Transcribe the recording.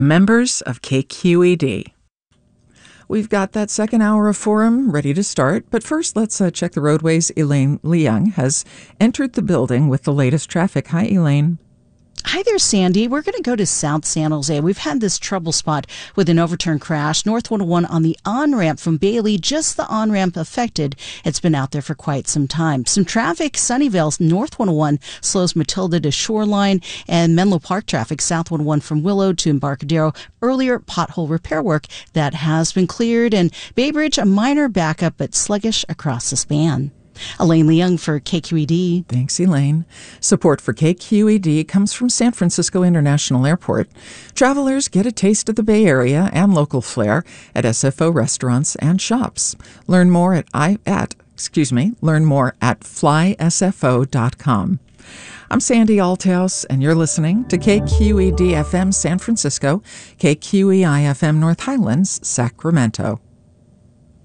Members of KQED. We've got that second hour of Forum ready to start, but first let's check the roadways. Elaine Leung has entered the building with the latest traffic. Hi, Elaine. Hi there, Sandy. We're going to go to South San Jose. We've had this trouble spot with an overturned crash. North 101 on the on-ramp from Bailey, just the on-ramp affected. It's been out there for quite some time. Some traffic, Sunnyvale, North 101 slows Matilda to Shoreline, and Menlo Park traffic, South 101 from Willow to Embarcadero. Earlier pothole repair work that has been cleared, and Bay Bridge, a minor backup but sluggish across the span. Elaine Leung for KQED. Thanks, Elaine. Support for KQED comes from San Francisco International Airport. Travelers get a taste of the Bay Area and local flair at SFO restaurants and shops. Learn more at flysfo.com. I'm Sandy Althouse, and you're listening to KQED FM San Francisco, KQEI FM North Highlands, Sacramento.